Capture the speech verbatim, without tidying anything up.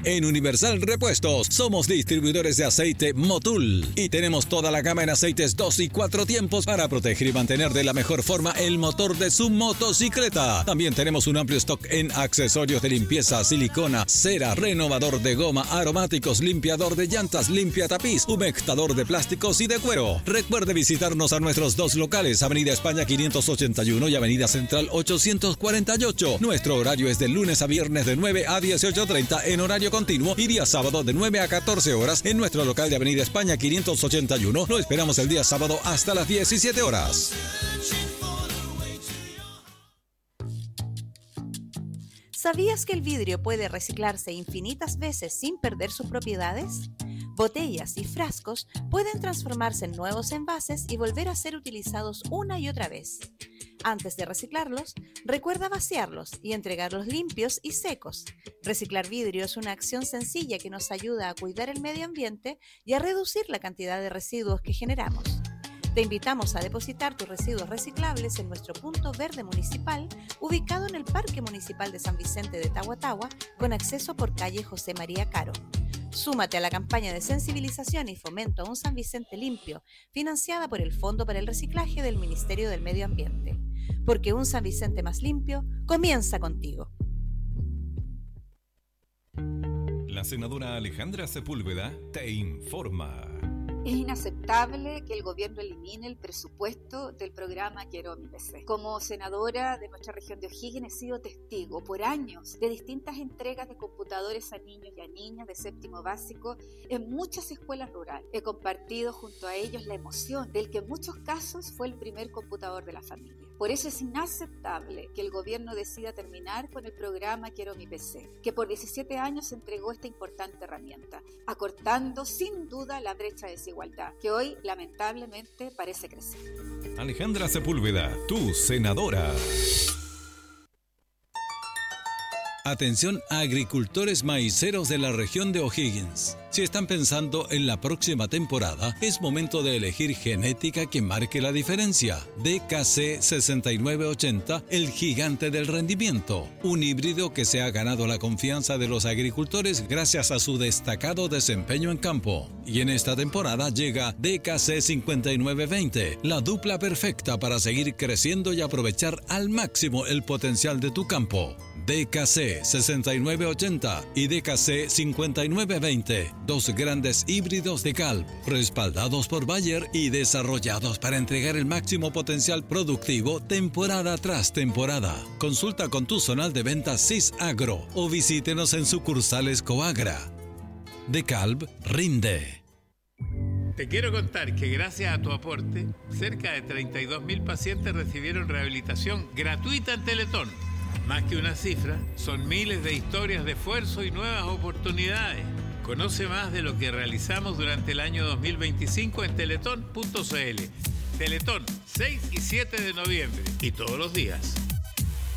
En Universal Repuestos somos distribuidores de aceite Motul y tenemos toda la gama en aceites dos y cuatro tiempos para proteger y mantener de la mejor forma el motor de su motocicleta. También tenemos un amplio stock en accesorios de limpieza, silicona, cera, renovador de goma, aromáticos, limpiador de llantas, limpia tapiz, humectador de plásticos y de cuero. Recuerde visitarnos a nuestros dos locales, Avenida España quinientos ochenta y uno y Avenida Central ochocientos cuarenta y ocho. Nuestro horario es de lunes a viernes de nueve a dieciocho treinta en horario continuo y día sábado de nueve a catorce horas en nuestro local de Avenida España quinientos ochenta y uno. Lo esperamos el día sábado hasta las diecisiete horas. ¿Sabías que el vidrio puede reciclarse infinitas veces sin perder sus propiedades? Botellas y frascos pueden transformarse en nuevos envases y volver a ser utilizados una y otra vez. Antes de reciclarlos, recuerda vaciarlos y entregarlos limpios y secos. Reciclar vidrio es una acción sencilla que nos ayuda a cuidar el medio ambiente y a reducir la cantidad de residuos que generamos. Te invitamos a depositar tus residuos reciclables en nuestro punto verde municipal, ubicado en el Parque Municipal de San Vicente de Tahuatahua, con acceso por calle José María Caro. Súmate a la campaña de sensibilización y fomento a un San Vicente limpio, financiada por el Fondo para el Reciclaje del Ministerio del Medio Ambiente. Porque un San Vicente más limpio comienza contigo. La senadora Alejandra Sepúlveda te informa. Es inaceptable que el gobierno elimine el presupuesto del programa Quiero mi P C. Como senadora de nuestra región de O'Higgins he sido testigo por años de distintas entregas de computadores a niños y a niñas de séptimo básico en muchas escuelas rurales. He compartido junto a ellos la emoción del que en muchos casos fue el primer computador de la familia. Por eso es inaceptable que el gobierno decida terminar con el programa Quiero mi P C, que por diecisiete años entregó esta importante herramienta, acortando sin duda la brecha de desigualdad, que hoy lamentablemente parece crecer. Alejandra Sepúlveda, tu senadora. Atención a agricultores maiceros de la región de O'Higgins. Si están pensando en la próxima temporada, es momento de elegir genética que marque la diferencia. D K C sesenta y nueve ochenta, el gigante del rendimiento. Un híbrido que se ha ganado la confianza de los agricultores gracias a su destacado desempeño en campo. Y en esta temporada llega D K C cincuenta y nueve veinte, la dupla perfecta para seguir creciendo y aprovechar al máximo el potencial de tu campo. D K C sesenta y nueve ochenta y D K C cincuenta y nueve veinte, dos grandes híbridos de C A L P, respaldados por Bayer y desarrollados para entregar el máximo potencial productivo temporada tras temporada. Consulta con tu zonal de ventas Sisagro o visítenos en sucursales Coagra. De C A L P rinde. Te quiero contar que gracias a tu aporte, cerca de treinta y dos mil pacientes recibieron rehabilitación gratuita en Teletón. Más que una cifra, son miles de historias de esfuerzo y nuevas oportunidades. Conoce más de lo que realizamos durante el año dos mil veinticinco en teletón punto c l. Teletón, seis y siete de noviembre. Y todos los días.